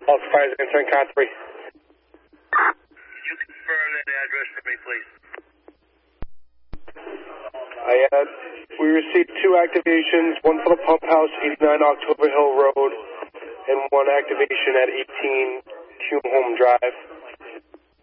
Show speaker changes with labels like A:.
A: All fires answering Con 3.
B: Can you confirm that address for me, please?
A: We received 2 activations, one for the pump house, 89 October Hill Road, and 1 activation at 18 Hume Home Drive.